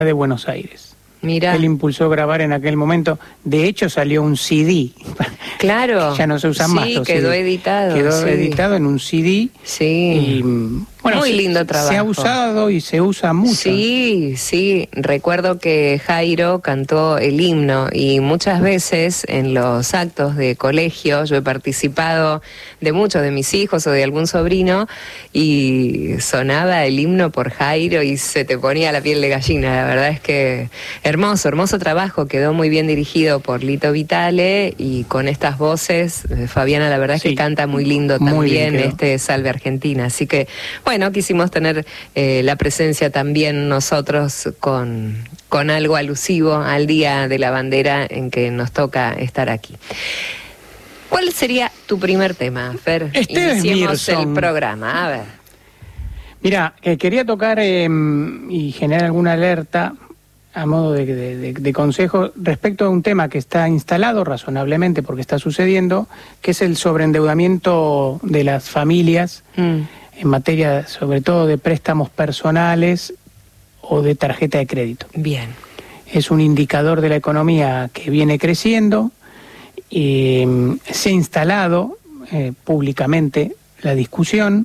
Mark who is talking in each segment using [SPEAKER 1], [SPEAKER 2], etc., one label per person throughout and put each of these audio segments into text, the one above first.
[SPEAKER 1] de Buenos Aires.
[SPEAKER 2] Mira.
[SPEAKER 1] Él impulsó grabar en aquel momento. De hecho, salió un CD.
[SPEAKER 2] Claro.
[SPEAKER 1] Ya no se usan más.
[SPEAKER 2] Sí, quedó
[SPEAKER 1] CD.
[SPEAKER 2] editado.
[SPEAKER 1] Quedó editado en un CD.
[SPEAKER 2] Sí.
[SPEAKER 1] Y, bueno,
[SPEAKER 2] muy lindo trabajo.
[SPEAKER 1] Se ha usado y se usa mucho.
[SPEAKER 2] Sí, sí. Recuerdo que Jairo cantó el himno y muchas veces en los actos de colegio yo he participado de muchos de mis hijos o de algún sobrino y sonaba el himno por Jairo y se te ponía la piel de gallina. La verdad es que hermoso, hermoso trabajo. Quedó muy bien dirigido por Lito Vitale y con estas voces, Fabiana, la verdad es que canta muy lindo también este Salve Argentina. Así que, bueno, quisimos tener la presencia también nosotros con algo alusivo al Día de la Bandera en que nos toca estar aquí. ¿Cuál sería tu primer tema, Fer? Iniciemos el programa, a ver.
[SPEAKER 1] Mira, quería tocar y generar alguna alerta a modo de consejo respecto a un tema que está instalado razonablemente porque está sucediendo, que es el sobreendeudamiento de las familias en materia sobre todo de préstamos personales o de tarjeta de crédito.
[SPEAKER 2] Bien.
[SPEAKER 1] Es un indicador de la economía que viene creciendo y se ha instalado públicamente la discusión.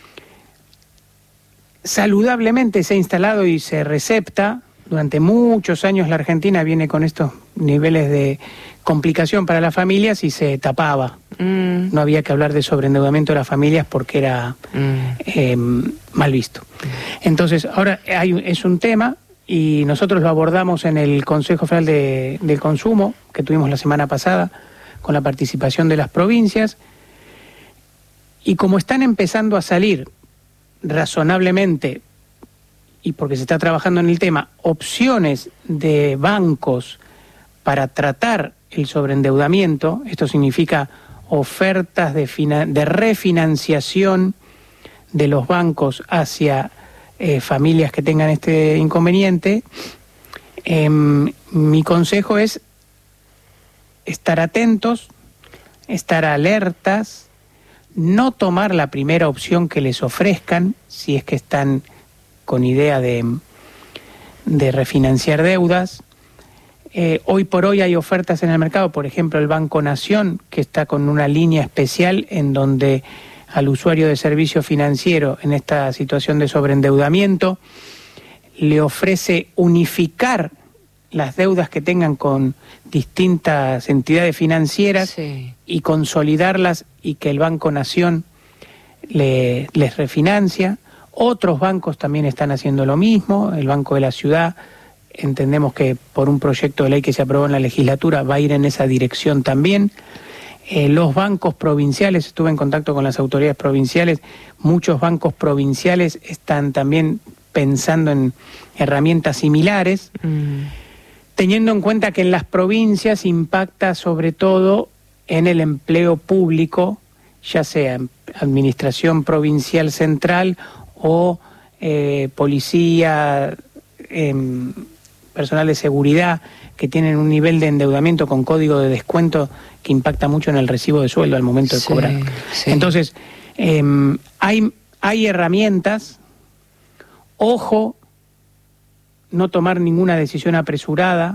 [SPEAKER 1] Saludablemente se ha instalado y se recepta. Durante muchos años la Argentina viene con estos niveles de complicación para las familias y se tapaba. No había que hablar de sobreendeudamiento de las familias porque era mal visto. Entonces, ahora es un tema y nosotros lo abordamos en el Consejo Federal del Consumo, que tuvimos la semana pasada, con la participación de las provincias. Y como están empezando a salir razonablemente, y porque se está trabajando en el tema, opciones de bancos para tratar el sobreendeudamiento, esto significa ofertas de refinanciación de los bancos hacia familias que tengan este inconveniente, mi consejo es estar atentos, estar alertas, no tomar la primera opción que les ofrezcan, si es que están con idea de refinanciar deudas. Hoy por hoy hay ofertas en el mercado, por ejemplo el Banco Nación, que está con una línea especial en donde al usuario de servicio financiero en esta situación de sobreendeudamiento le ofrece unificar las deudas que tengan con distintas entidades financieras y consolidarlas y que el Banco Nación les refinancia. Otros bancos también están haciendo lo mismo. El Banco de la Ciudad, entendemos que por un proyecto de ley que se aprobó en la legislatura va a ir en esa dirección también. Los bancos provinciales, estuve en contacto con las autoridades provinciales, muchos bancos provinciales están también pensando en herramientas similares, teniendo en cuenta que en las provincias impacta sobre todo en el empleo público, ya sea en administración provincial central o policía, personal de seguridad, que tienen un nivel de endeudamiento con código de descuento que impacta mucho en el recibo de sueldo al momento de cobrar. Entonces, hay herramientas. Ojo, no tomar ninguna decisión apresurada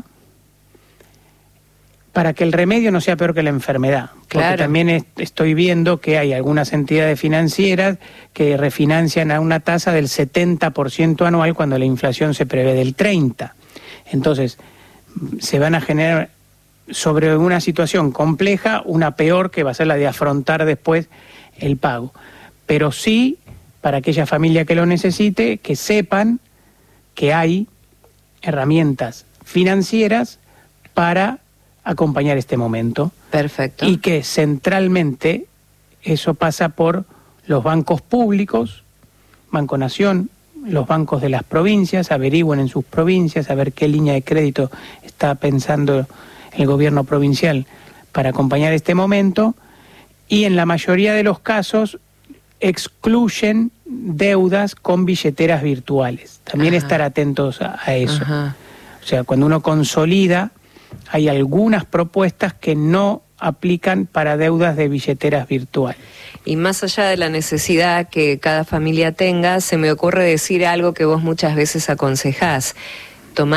[SPEAKER 1] para que el remedio no sea peor que la enfermedad. Porque también estoy viendo que hay algunas entidades financieras que refinancian a una tasa del 70% anual cuando la inflación se prevé del 30%. Entonces, se van a generar sobre una situación compleja una peor, que va a ser la de afrontar después el pago. Pero sí, para aquella familia que lo necesite, que sepan que hay herramientas financieras para acompañar este momento.
[SPEAKER 2] Perfecto.
[SPEAKER 1] Y que centralmente eso pasa por los bancos públicos, Banco Nación, los bancos de las provincias, averigüen en sus provincias a ver qué línea de crédito está pensando el gobierno provincial para acompañar este momento, y en la mayoría de los casos excluyen deudas con billeteras virtuales. También estar atentos a eso. O sea, cuando uno consolida, hay algunas propuestas que no aplican para deudas de billeteras virtuales.
[SPEAKER 2] Y más allá de la necesidad que cada familia tenga, se me ocurre decir algo que vos muchas veces aconsejás.